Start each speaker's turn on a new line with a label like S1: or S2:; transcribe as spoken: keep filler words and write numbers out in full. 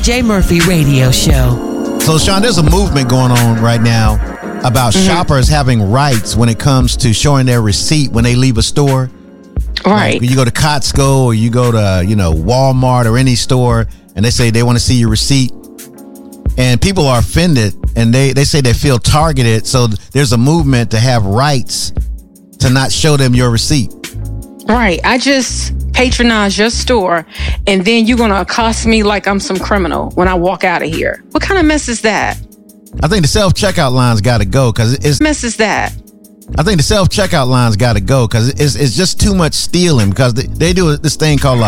S1: J Murphy Radio Show.
S2: So, Sean, there's a movement going on right now about mm-hmm. shoppers having rights when it comes to showing their receipt when they leave a store.
S3: Right.
S2: Like you go to Costco or you go to, you know, Walmart or any store, and they say they want to see your receipt. And people are offended, and they, they say they feel targeted. So there's a movement to have rights to not show them your receipt.
S3: Right. I just patronize your store, and then you're going to accost me like I'm some criminal when I walk out of here. What kind of mess is that?
S2: I think the self-checkout line's got to go because it's...
S3: What mess is that?
S2: I think the self-checkout line's got to go because it's, it's just too much stealing because they, they do this thing called...